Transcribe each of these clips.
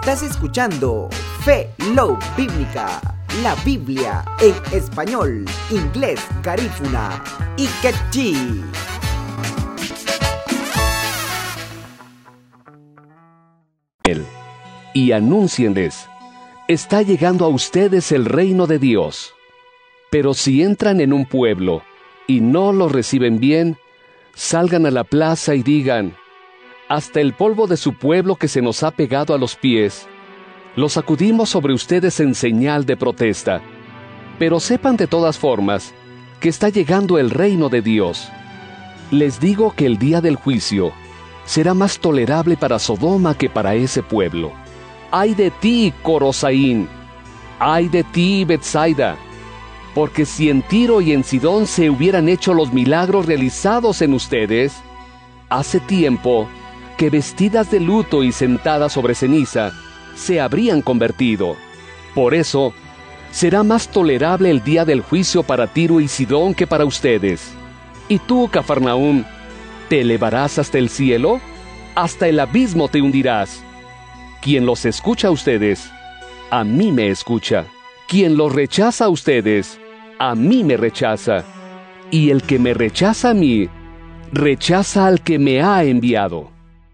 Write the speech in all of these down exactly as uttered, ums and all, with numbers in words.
Estás escuchando Fe Love Bíblica, la Biblia en español, inglés, garífuna y quechí. Y anúncienles, está llegando a ustedes el reino de Dios. Pero si entran en un pueblo y no los reciben bien, salgan a la plaza y digan, hasta el polvo de su pueblo que se nos ha pegado a los pies, lo sacudimos sobre ustedes en señal de protesta. Pero sepan de todas formas que está llegando el reino de Dios. Les digo que el día del juicio será más tolerable para Sodoma que para ese pueblo. ¡Ay de ti, Corosaín! ¡Ay de ti, Betsaida! Porque si en Tiro y en Sidón se hubieran hecho los milagros realizados en ustedes, hace tiempo que vestidas de luto y sentadas sobre ceniza, se habrían convertido. Por eso, será más tolerable el día del juicio para Tiro y Sidón que para ustedes. Y tú, Cafarnaúm, ¿te elevarás hasta el cielo? Hasta el abismo te hundirás. Quien los escucha a ustedes, a mí me escucha. Quien los rechaza a ustedes, a mí me rechaza. Y el que me rechaza a mí, rechaza al que me ha enviado.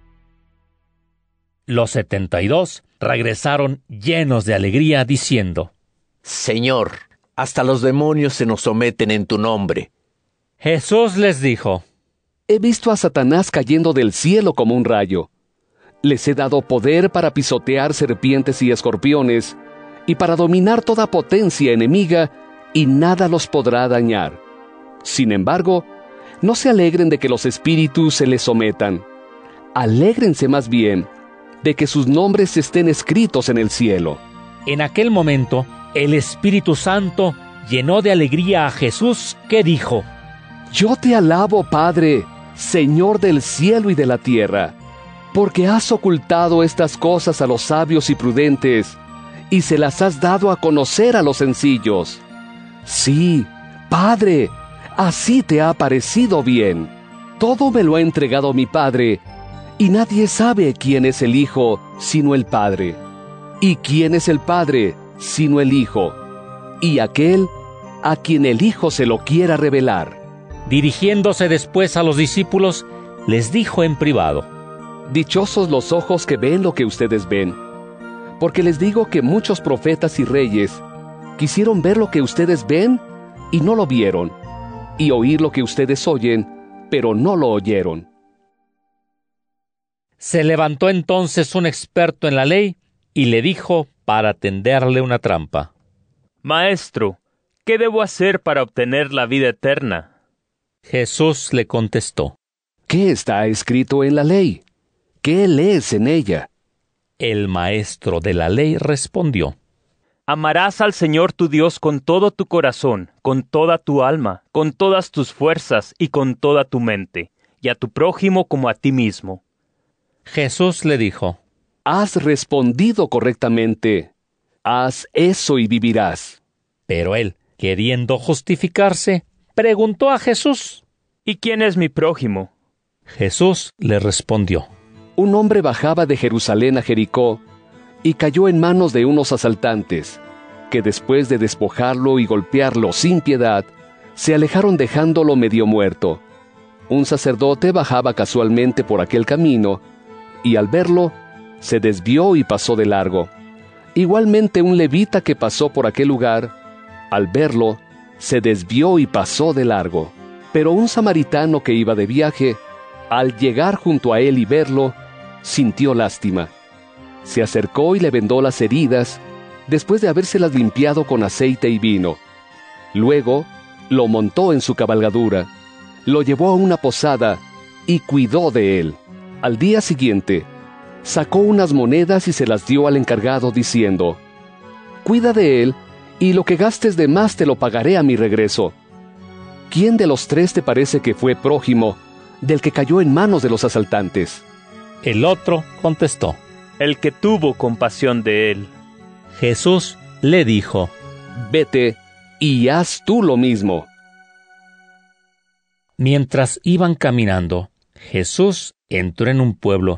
Los setenta y dos regresaron llenos de alegría, diciendo, Señor, hasta los demonios se nos someten en tu nombre. Jesús les dijo, He visto a Satanás cayendo del cielo como un rayo. Les he dado poder para pisotear serpientes y escorpiones, y para dominar toda potencia enemiga, y nada los podrá dañar. Sin embargo, no se alegren de que los espíritus se les sometan. Alégrense más bien de que sus nombres estén escritos en el cielo. En aquel momento, el Espíritu Santo llenó de alegría a Jesús, que dijo, Yo te alabo, Padre, Señor del cielo y de la tierra, porque has ocultado estas cosas a los sabios y prudentes, y se las has dado a conocer a los sencillos. Sí, Padre, así te ha parecido bien. Todo me lo ha entregado mi Padre, y nadie sabe quién es el Hijo sino el Padre, y quién es el Padre sino el Hijo, y aquel a quien el Hijo se lo quiera revelar. Dirigiéndose después a los discípulos, les dijo en privado, Dichosos los ojos que ven lo que ustedes ven, porque les digo que muchos profetas y reyes quisieron ver lo que ustedes ven y no lo vieron, y oír lo que ustedes oyen, pero no lo oyeron. Se levantó entonces un experto en la ley y le dijo para tenderle una trampa, Maestro, ¿qué debo hacer para obtener la vida eterna? Jesús le contestó, ¿Qué está escrito en la ley? ¿Qué lees en ella? El maestro de la ley respondió, Amarás al Señor tu Dios con todo tu corazón, con toda tu alma, con todas tus fuerzas y con toda tu mente, y a tu prójimo como a ti mismo. Jesús le dijo, Has respondido correctamente. Haz eso y vivirás. Pero él, queriendo justificarse, preguntó a Jesús, ¿Y quién es mi prójimo? Jesús le respondió, Un hombre bajaba de Jerusalén a Jericó y cayó en manos de unos asaltantes, que después de despojarlo y golpearlo sin piedad, se alejaron dejándolo medio muerto. Un sacerdote bajaba casualmente por aquel camino, y al verlo, se desvió y pasó de largo. Igualmente un levita que pasó por aquel lugar, al verlo, se desvió y pasó de largo. Pero un samaritano que iba de viaje, al llegar junto a él y verlo, sintió lástima. Se acercó y le vendó las heridas, después de habérselas limpiado con aceite y vino. Luego, lo montó en su cabalgadura, lo llevó a una posada y cuidó de él. Al día siguiente, sacó unas monedas y se las dio al encargado, diciendo, Cuida de él, y lo que gastes de más te lo pagaré a mi regreso. ¿Quién de los tres te parece que fue prójimo del que cayó en manos de los asaltantes? El otro contestó, El que tuvo compasión de él. Jesús le dijo, Vete y haz tú lo mismo. Mientras iban caminando, Jesús entró en un pueblo